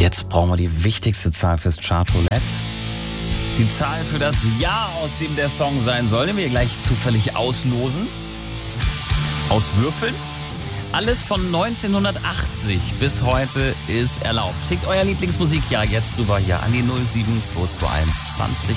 Jetzt brauchen wir die wichtigste Zahl fürs Chartroulette. Die Zahl für das Jahr, aus dem der Song sein soll, den wir gleich zufällig auslosen. Auswürfeln. Alles von 1980 bis heute ist erlaubt. Schickt euer Lieblingsmusikjahr jetzt rüber hier an die 07221 20